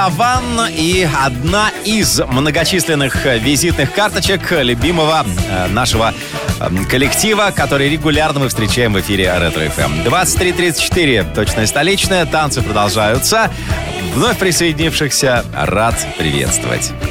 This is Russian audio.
Ван и одна из многочисленных визитных карточек любимого нашего коллектива, который регулярно мы встречаем в эфире Ретро ФМ. 23:34, точная столичная, танцы продолжаются. Вновь присоединившихся рад приветствовать.